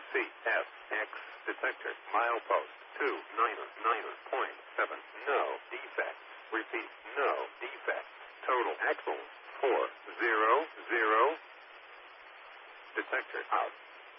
CFX detector. Milepost 299.7. No defects. Repeat, no defects. Total axles 400. Detector out.